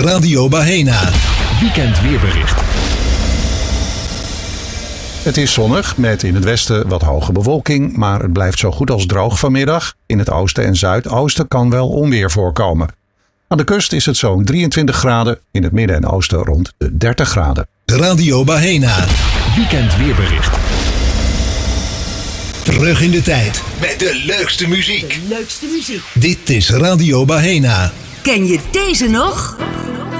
Radio Bahena. Weekend weerbericht. Het is zonnig met in het westen wat hoge bewolking, maar het blijft zo goed als droog vanmiddag. In het oosten en zuidoosten kan wel onweer voorkomen. Aan de kust is het zo'n 23 graden, in het midden en oosten rond de 30 graden. Radio Bahena. Weekend weerbericht. Terug in de tijd met de leukste muziek. De leukste muziek. Dit is Radio Bahena. Ken je deze nog?